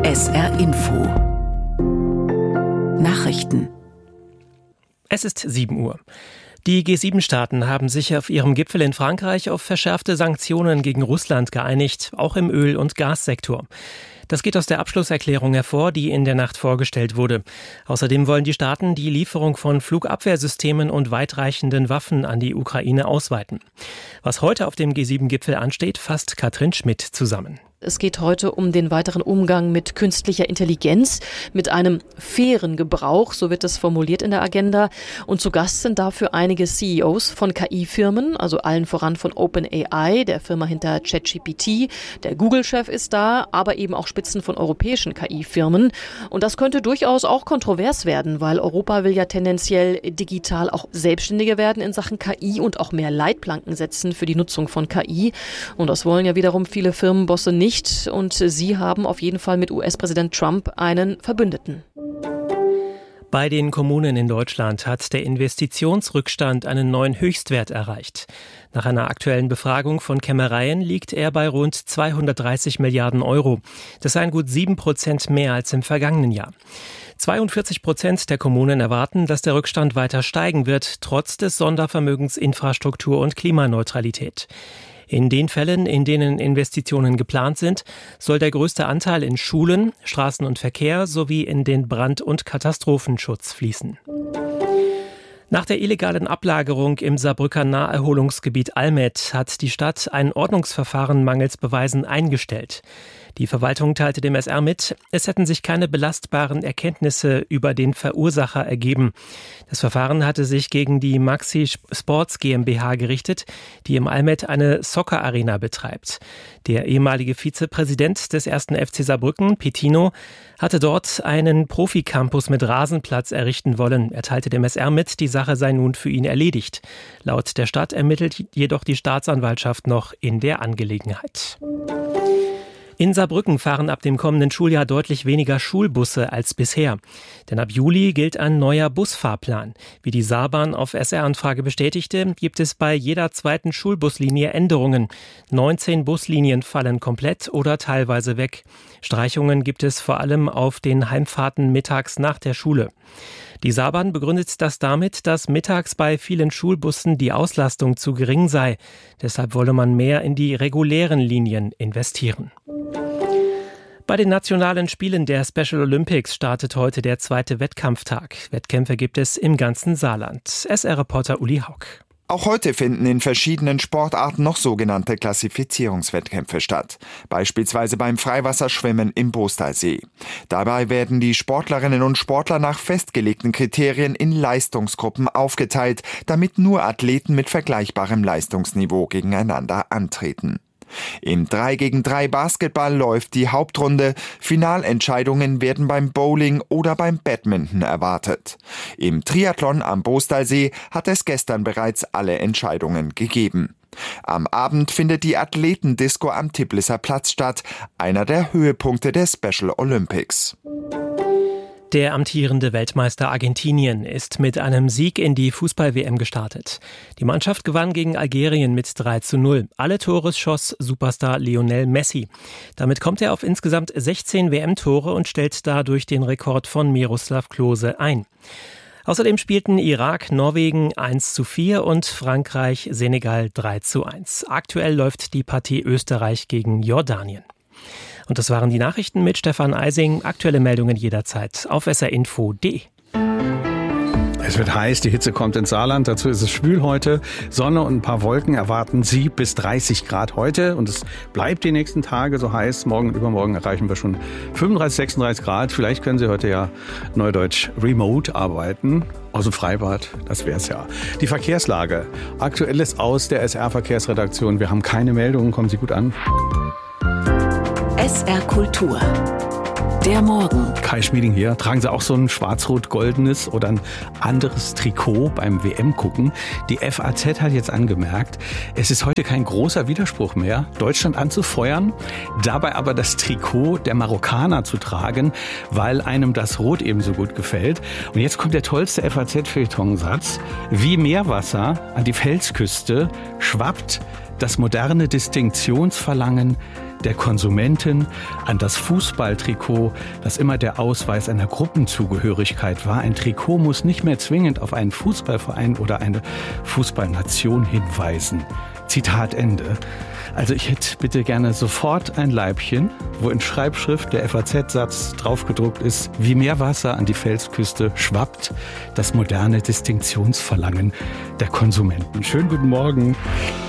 SR Info Nachrichten. Es ist 7 Uhr. Die G7-Staaten haben sich auf ihrem Gipfel in Frankreich auf verschärfte Sanktionen gegen Russland geeinigt, auch im Öl- und Gassektor. Das geht aus der Abschlusserklärung hervor, die in der Nacht vorgestellt wurde. Außerdem wollen die Staaten die Lieferung von Flugabwehrsystemen und weitreichenden Waffen an die Ukraine ausweiten. Was heute auf dem G7-Gipfel ansteht, fasst Katrin Schmidt zusammen. Es geht heute um den weiteren Umgang mit künstlicher Intelligenz, mit einem fairen Gebrauch, so wird es formuliert in der Agenda. Und zu Gast sind dafür einige CEOs von KI-Firmen, also allen voran von OpenAI, der Firma hinter ChatGPT. Der Google-Chef ist da, aber eben auch Spitzen von europäischen KI-Firmen. Und das könnte durchaus auch kontrovers werden, weil Europa will ja tendenziell digital auch selbstständiger werden in Sachen KI und auch mehr Leitplanken setzen für die Nutzung von KI. Und das wollen ja wiederum viele Firmenbosse nicht. Und sie haben auf jeden Fall mit US-Präsident Trump einen Verbündeten. Bei den Kommunen in Deutschland hat der Investitionsrückstand einen neuen Höchstwert erreicht. Nach einer aktuellen Befragung von Kämmereien liegt er bei rund 230 Milliarden Euro. Das seien gut 7% mehr als im vergangenen Jahr. 42% der Kommunen erwarten, dass der Rückstand weiter steigen wird, trotz des Sondervermögens Infrastruktur und Klimaneutralität. In den Fällen, in denen Investitionen geplant sind, soll der größte Anteil in Schulen, Straßen und Verkehr sowie in den Brand- und Katastrophenschutz fließen. Nach der illegalen Ablagerung im Saarbrücker Naherholungsgebiet Almet hat die Stadt ein Ordnungsverfahren mangels Beweisen eingestellt. Die Verwaltung teilte dem SR mit, es hätten sich keine belastbaren Erkenntnisse über den Verursacher ergeben. Das Verfahren hatte sich gegen die Maxi Sports GmbH gerichtet, die im Almet eine Soccer-Arena betreibt. Der ehemalige Vizepräsident des 1. FC Saarbrücken, Petino, hatte dort einen Profi-Campus mit Rasenplatz errichten wollen. Er teilte dem SR mit, die Sache sei nun für ihn erledigt. Laut der Stadt ermittelt jedoch die Staatsanwaltschaft noch in der Angelegenheit. In Saarbrücken fahren ab dem kommenden Schuljahr deutlich weniger Schulbusse als bisher. Denn ab Juli gilt ein neuer Busfahrplan. Wie die Saarbahn auf SR-Anfrage bestätigte, gibt es bei jeder zweiten Schulbuslinie Änderungen. 19 Buslinien fallen komplett oder teilweise weg. Streichungen gibt es vor allem auf den Heimfahrten mittags nach der Schule. Die Saarbahn begründet das damit, dass mittags bei vielen Schulbussen die Auslastung zu gering sei. Deshalb wolle man mehr in die regulären Linien investieren. Bei den nationalen Spielen der Special Olympics startet heute der zweite Wettkampftag. Wettkämpfe gibt es im ganzen Saarland. SR-Reporter Uli Haug. Auch heute finden in verschiedenen Sportarten noch sogenannte Klassifizierungswettkämpfe statt. Beispielsweise beim Freiwasserschwimmen im Boostalsee. Dabei werden die Sportlerinnen und Sportler nach festgelegten Kriterien in Leistungsgruppen aufgeteilt, damit nur Athleten mit vergleichbarem Leistungsniveau gegeneinander antreten. Im 3-gegen-3 Basketball läuft die Hauptrunde. Finalentscheidungen werden beim Bowling oder beim Badminton erwartet. Im Triathlon am Boostalsee hat es gestern bereits alle Entscheidungen gegeben. Am Abend findet die Athletendisco am Tiblisser Platz statt, einer der Höhepunkte der Special Olympics. Der amtierende Weltmeister Argentinien ist mit einem Sieg in die Fußball-WM gestartet. Die Mannschaft gewann gegen Algerien mit 3:0. Alle Tore schoss Superstar Lionel Messi. Damit kommt er auf insgesamt 16 WM-Tore und stellt dadurch den Rekord von Miroslav Klose ein. Außerdem spielten Irak, Norwegen 1:4 und Frankreich, Senegal 3:1. Aktuell läuft die Partie Österreich gegen Jordanien. Und das waren die Nachrichten mit Stefan Eising. Aktuelle Meldungen jederzeit auf srinfo.de. Es wird heiß, die Hitze kommt ins Saarland, dazu ist es schwül heute. Sonne und ein paar Wolken erwarten Sie bis 30 Grad heute und es bleibt die nächsten Tage so heiß. Morgen und übermorgen erreichen wir schon 35, 36 Grad. Vielleicht können Sie heute ja neudeutsch remote arbeiten. Aus dem Freibad, das wär's ja. Die Verkehrslage. Aktuelles aus der SR-Verkehrsredaktion. Wir haben keine Meldungen, kommen Sie gut an. SR Kultur. Der Morgen. Kai Schmieding hier. Tragen Sie auch so ein schwarz-rot-goldenes oder ein anderes Trikot beim WM-Gucken? Die FAZ hat jetzt angemerkt, es ist heute kein großer Widerspruch mehr, Deutschland anzufeuern, dabei aber das Trikot der Marokkaner zu tragen, weil einem das Rot eben so gut gefällt. Und jetzt kommt der tollste FAZ-Feuilletonsatz. Wie Meerwasser an die Felsküste schwappt das moderne Distinktionsverlangen der Konsumenten an das Fußballtrikot, das immer der Ausweis einer Gruppenzugehörigkeit war. Ein Trikot muss nicht mehr zwingend auf einen Fußballverein oder eine Fußballnation hinweisen. Zitat Ende. Also ich hätte bitte gerne sofort ein Leibchen, wo in Schreibschrift der FAZ-Satz draufgedruckt ist: Wie Meerwasser an die Felsküste schwappt das moderne Distinktionsverlangen der Konsumenten. Schönen guten Morgen.